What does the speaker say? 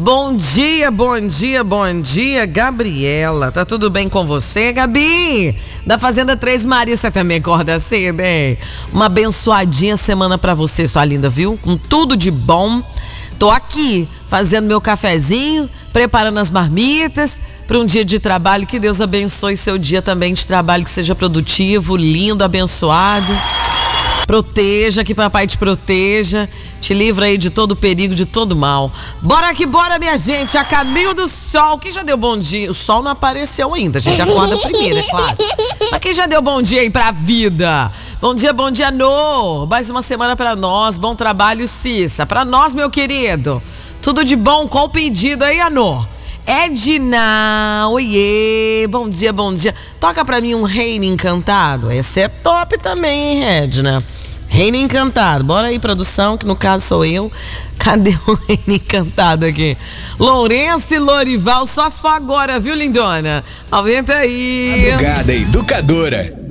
Bom dia, bom dia, bom dia, Gabriela. Tá tudo bem com você, Gabi? Da Fazenda Três Marias, você também acorda cedo, hein? Uma abençoadinha semana pra você, sua linda, viu? Com tudo de bom. Tô aqui fazendo meu cafezinho, preparando as marmitas para um dia de trabalho. Que Deus abençoe seu dia também de trabalho, que seja produtivo, lindo, abençoado. Proteja, que papai te proteja, te livra aí de todo perigo, de todo mal. Bora que bora, minha gente, a caminho do sol. Quem já deu bom dia? O sol não apareceu ainda, a gente acorda primeiro, é claro. Mas quem já deu bom dia aí pra vida? Bom dia, Nô. Mais uma semana pra nós, bom trabalho, Cissa. Pra nós, meu querido. Tudo de bom, qual o pedido aí, Anô? Edna, oiê, bom dia. Toca pra mim um Reino Encantado. Esse é top também, hein, Edna? Reino Encantado, bora aí, produção, que no caso sou eu. Cadê o Reino Encantado aqui? Lourenço e Lorival, só se for agora, viu, lindona? Aumenta aí. Madrugada Educadora.